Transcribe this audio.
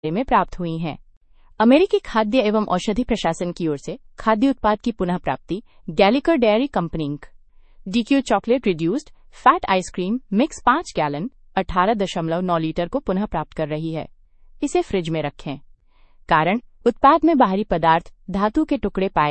में प्राप्त हुई हैं। अमेरिकी खाद्य एवं औषधि प्रशासन की ओर से खाद्य उत्पाद की पुनः प्राप्ति गैलिकर dairy company ink DQ chocolate reduced fat ice cream mix 5 gallon 18.9 litre को पुनः प्राप्त कर रही है। इसे फ्रिज में रखें। कारण उत्पाद में बाहरी पदार्थ धातु के टुकड़े पाए